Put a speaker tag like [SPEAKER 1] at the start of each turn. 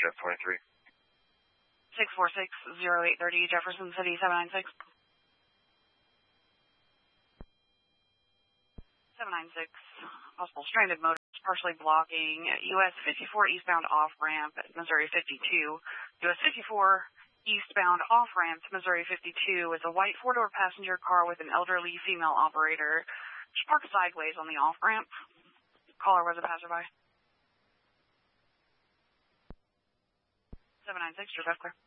[SPEAKER 1] Jet 23.
[SPEAKER 2] 646-0830, Jefferson City, 796. 796, possible stranded motors partially blocking US 54 eastbound off-ramp at Missouri 52. US 54 eastbound off-ramp to Missouri 52 is a white four-door passenger car with an elderly female operator. She parked sideways on the off-ramp. Caller was a passerby. 796, you're back clear.